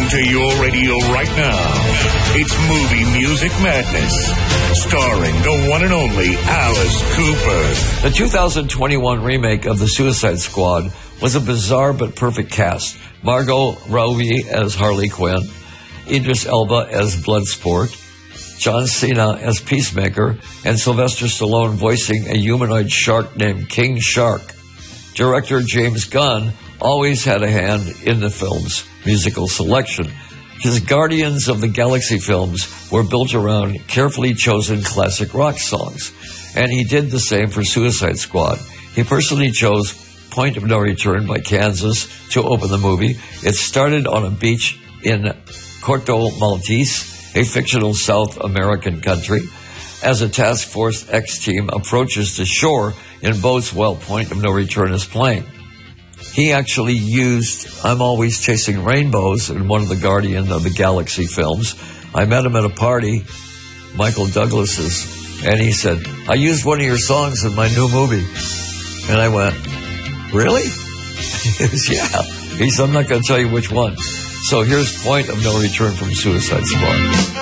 to your radio right now. It's Movie Music Madness, starring the one and only Alice Cooper. The 2021 remake of The Suicide Squad was a bizarre but perfect cast. Margot Robbie as Harley Quinn, Idris Elba as Bloodsport, John Cena as Peacemaker, and Sylvester Stallone voicing a humanoid shark named King Shark. Director James Gunn always had a hand in the film's musical selection. His Guardians of the Galaxy films were built around carefully chosen classic rock songs, and he did the same for Suicide Squad. He personally chose Point of No Return by Kansas to open the movie. It started on a beach in Corto Maltese, a fictional South American country, as a Task Force X team approaches the shore in boats while Point of No Return is playing. He actually used I'm Always Chasing Rainbows in one of the Guardian of the Galaxy films. I met him at a party, Michael Douglas's, and he said, I used one of your songs in my new movie. And I went, really? He goes, yeah. He said, I'm not going to tell you which one. So here's Point of No Return from Suicide Squad.